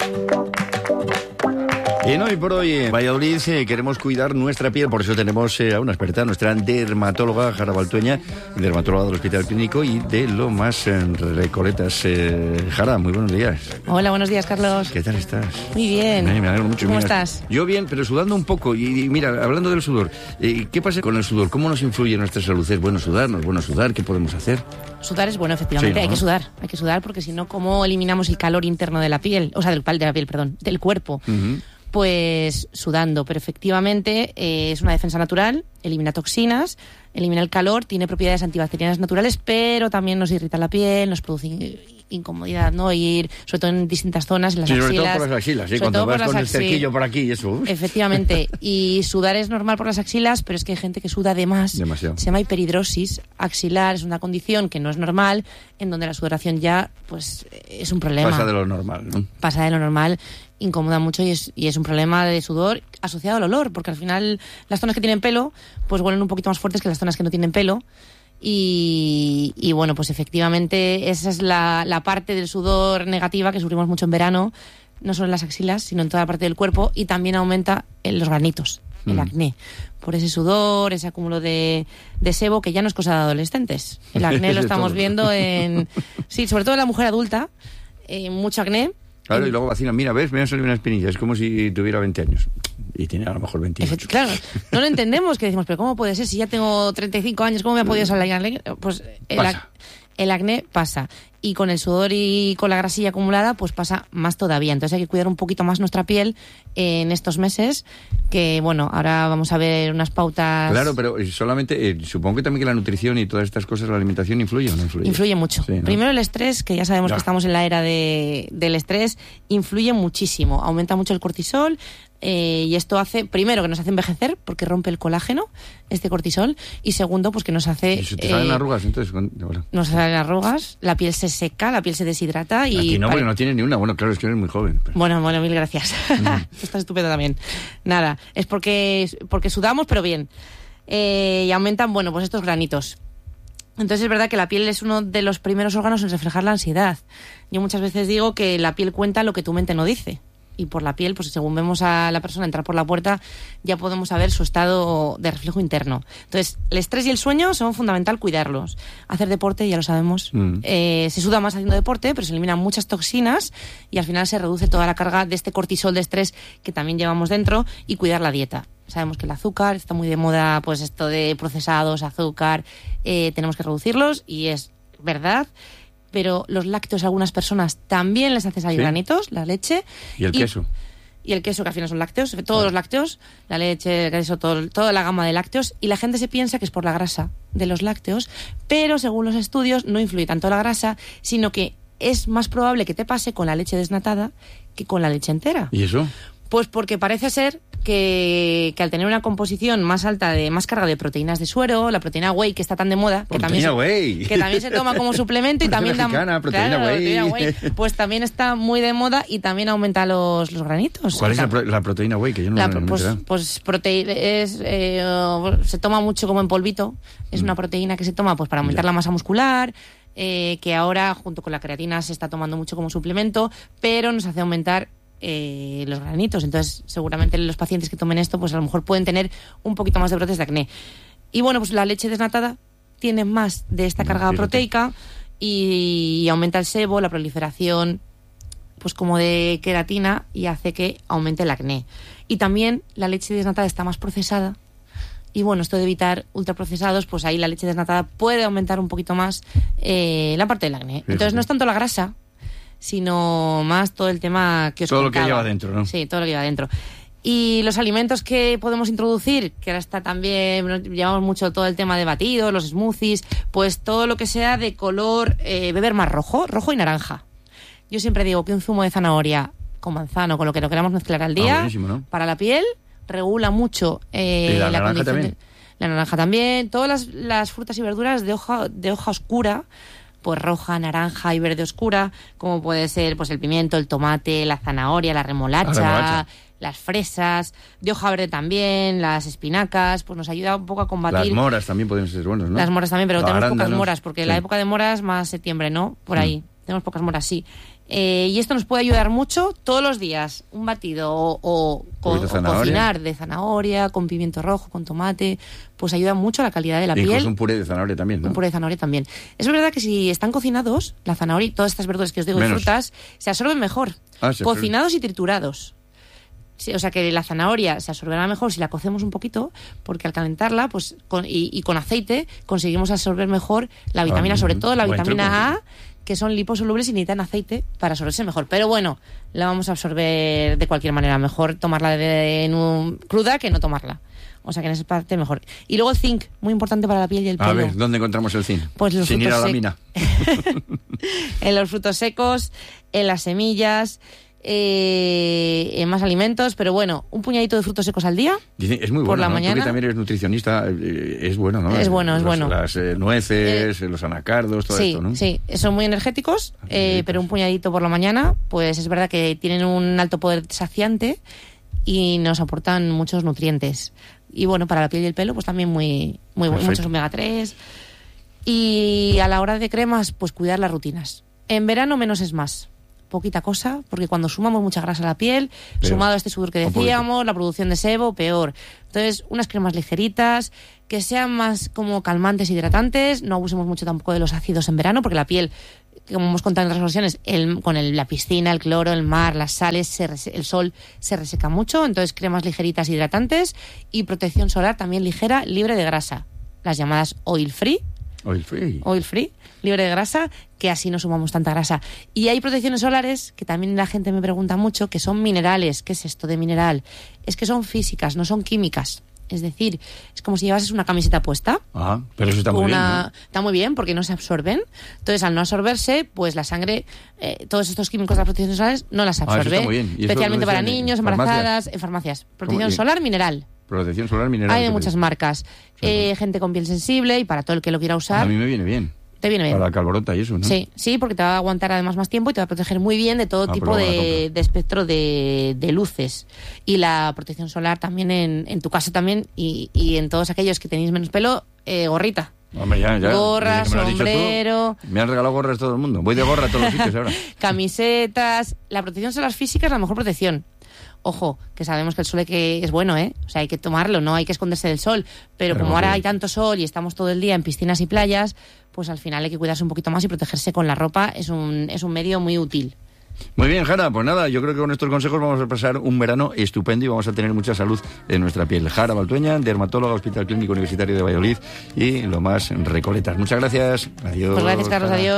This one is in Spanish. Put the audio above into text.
En Hoy por Hoy en Valladolid queremos cuidar nuestra piel, por eso tenemos a una experta, nuestra dermatóloga Jara Baltueña, dermatóloga del Hospital Clínico y de Lomas Recoletas. Jara, muy buenos días. Hola, buenos días, Carlos. ¿Qué tal estás? Muy bien. Me alegro mucho. ¿Cómo Mira, estás? Yo bien, pero sudando un poco. Y mira, hablando del sudor, ¿qué pasa con el sudor? ¿Cómo nos influye en nuestra salud? ¿Es bueno sudar? ¿No es bueno sudar? ¿Qué podemos hacer? Sudar es bueno, efectivamente. Sí, ¿no? Hay que sudar porque si no, ¿cómo eliminamos el calor interno de la piel? O sea, del cuerpo. Uh-huh. Pues sudando, pero efectivamente es una defensa natural, elimina toxinas, elimina el calor, tiene propiedades antibacterianas naturales, pero también nos irrita la piel, nos produce incomodidad, ¿no? Ir, sobre todo en distintas zonas, en las axilas. Sobre todo por las axilas, ¿sí? Cuando vas con el cerquillo por aquí y eso. Efectivamente. Y sudar es normal por las axilas, pero es que hay gente que suda de más. Demasiado. Se llama hiperhidrosis axilar, es una condición que no es normal, en donde la sudoración ya, pues, es un problema. Pasa de lo normal, ¿no? Pasa de lo normal, incomoda mucho y es un problema de sudor asociado al olor, porque al final las zonas que tienen pelo, pues huelen un poquito más fuertes que las zonas que no tienen pelo. Y bueno, pues efectivamente esa es la parte del sudor negativa que sufrimos mucho en verano, no solo en las axilas, sino en toda la parte del cuerpo, y también aumenta en los granitos, el acné, por ese sudor, ese acúmulo de sebo, que ya no es cosa de adolescentes. El acné lo estamos viendo sí, sobre todo en la mujer adulta, mucho acné. Claro, y luego vacilan, mira, ves, me han salido una espinilla, es como si tuviera 20 años. Y tiene a lo mejor 28. Claro, no lo entendemos, que decimos, pero ¿cómo puede ser? Si ya tengo 35 años, ¿cómo me ha podido salir acné? Pues el acné pasa. Y con el sudor y con la grasilla acumulada, pues pasa más todavía. Entonces hay que cuidar un poquito más nuestra piel en estos meses, que bueno, ahora vamos a ver unas pautas... Claro, pero solamente, supongo que también que la nutrición y todas estas cosas, la alimentación, ¿influye o no influye? Influye mucho. Sí, ¿no? Primero el estrés, que ya sabemos que estamos en la era del estrés, influye muchísimo. Aumenta mucho el cortisol, y esto hace, primero, que nos hace envejecer, porque rompe el colágeno, este cortisol, y segundo, pues que nos hace... ¿Y si te salen arrugas, entonces? Bueno. Nos salen arrugas, la piel se seca, la piel se deshidrata y... Aquí no, porque no tienes ni una. Bueno, claro, es que eres muy joven. Pero... Bueno, mil gracias. Estás estupendo también. Nada, es porque sudamos, pero bien. Y aumentan, bueno, pues estos granitos. Entonces es verdad que la piel es uno de los primeros órganos en reflejar la ansiedad. Yo muchas veces digo que la piel cuenta lo que tu mente no dice. Y por la piel, pues según vemos a la persona entrar por la puerta, ya podemos saber su estado de reflejo interno. Entonces, el estrés y el sueño son fundamental cuidarlos. Hacer deporte, ya lo sabemos. Se suda más haciendo deporte, pero se eliminan muchas toxinas y al final se reduce toda la carga de este cortisol de estrés que también llevamos dentro, y cuidar la dieta. Sabemos que el azúcar está muy de moda, pues esto de procesados, azúcar, tenemos que reducirlos, y es verdad. Pero los lácteos a algunas personas también les hace salir granitos, la leche. ¿Y el queso? Y el queso, que al final son lácteos, todos los lácteos, la leche, el queso, toda la gama de lácteos. Y la gente se piensa que es por la grasa de los lácteos, pero según los estudios no influye tanto la grasa, sino que es más probable que te pase con la leche desnatada que con la leche entera. ¿Y eso? Pues porque parece ser que al tener una composición más alta, más carga de proteínas de suero, la proteína whey, que está tan de moda, que también se toma como suplemento y también proteína whey, pues también está muy de moda y también aumenta los granitos. ¿Cuál es la proteína whey? Que yo no se toma mucho como en polvito. Es una proteína que se toma pues para aumentar la masa muscular, que ahora junto con la creatina se está tomando mucho como suplemento, pero nos hace aumentar los granitos. Entonces seguramente los pacientes que tomen esto pues a lo mejor pueden tener un poquito más de brotes de acné. Y bueno, pues la leche desnatada tiene más de esta carga proteica y aumenta el sebo, la proliferación pues como de queratina, y hace que aumente el acné. Y también la leche desnatada está más procesada, y bueno, esto de evitar ultraprocesados, pues ahí la leche desnatada puede aumentar un poquito más la parte del acné. Entonces no es tanto la grasa, sino más todo el tema que os contaba. Todo lo que lleva dentro, ¿no? Sí, todo lo que lleva dentro. Y los alimentos que podemos introducir, que ahora está también, llevamos mucho todo el tema de batidos, los smoothies, pues todo lo que sea de color, beber más rojo y naranja. Yo siempre digo que un zumo de zanahoria con manzano, con lo que lo queramos mezclar al día, buenísimo, ¿no? Para la piel, regula mucho la naranja también. La naranja también. Todas las frutas y verduras de hoja oscura, pues roja, naranja y verde oscura, como puede ser pues el pimiento, el tomate, la zanahoria, la remolacha, las fresas, de hoja verde también, las espinacas, pues nos ayuda un poco a combatir. Las moras también pueden ser buenas, ¿no? Las moras también, pero tenemos pocas moras, porque sí. La época de moras más septiembre, ¿no? Por ahí. Tenemos pocas moras, sí. Y esto nos puede ayudar mucho todos los días. Un batido o cocinar de zanahoria, con pimiento rojo, con tomate, pues ayuda mucho a la calidad de la piel. Incluso un puré de zanahoria también, ¿no? Un puré de zanahoria también. Es verdad que si están cocinados, la zanahoria y todas estas verduras que os digo y frutas, se absorben mejor. Cocinados y triturados. Sí, o sea que la zanahoria se absorberá mejor si la cocemos un poquito, porque al calentarla pues con aceite conseguimos absorber mejor la vitamina, sobre todo la vitamina A, que son liposolubles y necesitan aceite para absorberse mejor. Pero bueno, la vamos a absorber de cualquier manera. Mejor tomarla cruda que no tomarla. O sea que en esa parte mejor. Y luego el zinc, muy importante para la piel y el pelo. A ver, ¿dónde encontramos el zinc? Pues sin ir a la mina. En los frutos secos, en las semillas, en más alimentos, pero bueno, un puñadito de frutos secos al día. Dicen, es muy bueno, por la mañana. Tú que también eres nutricionista, es bueno, ¿no? Es bueno. Las nueces, los anacardos, todo esto, ¿no? Sí, son muy energéticos, pero un puñadito por la mañana, pues es verdad que tienen un alto poder saciante y nos aportan muchos nutrientes. Y bueno, para la piel y el pelo, pues también muy muchos omega 3. Y a la hora de cremas, pues cuidar las rutinas. En verano menos es más. Poquita cosa, porque cuando sumamos mucha grasa a la piel, peor. Sumado a este sudor que decíamos, la producción de sebo, peor. Entonces, unas cremas ligeritas, que sean más como calmantes, hidratantes, no abusemos mucho tampoco de los ácidos en verano, porque la piel, como hemos contado en otras ocasiones, con la piscina, el cloro, el mar, las sales, el sol se reseca mucho, entonces cremas ligeritas, hidratantes, y protección solar también ligera, libre de grasa, las llamadas oil free, libre de grasa, que así no sumamos tanta grasa. Y hay protecciones solares, que también la gente me pregunta mucho, que son minerales. ¿Qué es esto de mineral? Es que son físicas, no son químicas. Es decir, es como si llevases una camiseta puesta. Ajá, pero eso está muy bien, ¿no? Está muy bien, porque no se absorben. Entonces, al no absorberse, pues la sangre, todos estos químicos de las protecciones solares no las absorbe. Eso está muy bien. Especialmente para niños, embarazadas, en farmacias. Protección solar mineral. Protección solar mineral. Hay de muchas marcas. Gente con piel sensible y para todo el que lo quiera usar. A mí me viene bien. Te viene bien. Para la calborota y eso, ¿no? Sí, porque te va a aguantar además más tiempo y te va a proteger muy bien de todo tipo de espectro de luces. Y la protección solar también en tu casa también y en todos aquellos que tenéis menos pelo, gorrita. Hombre, ya. Gorra, sombrero. Me han regalado gorras todo el mundo. Voy de gorra a todos los sitios ahora. Camisetas. La protección solar física es la mejor protección. Ojo, que sabemos que el sol es bueno, O sea, hay que tomarlo, no hay que esconderse del sol. Pero como ahora hay tanto sol y estamos todo el día en piscinas y playas, pues al final hay que cuidarse un poquito más y protegerse con la ropa. Es un medio muy útil. Muy bien, Jara, pues nada, yo creo que con estos consejos vamos a pasar un verano estupendo y vamos a tener mucha salud en nuestra piel. Jara Baltueña, dermatóloga, Hospital Clínico Universitario de Valladolid y lo más Recoletas. Muchas gracias. Adiós. Pues gracias, Carlos. Adiós.